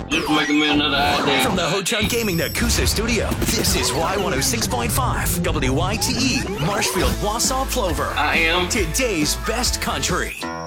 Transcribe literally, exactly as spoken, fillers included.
Just making me another idea. From the Ho Chunk Gaming Nakusa studio, this is Y one oh six point five, W Y T E, Marshfield, Wausau, Plover. I am today's best country.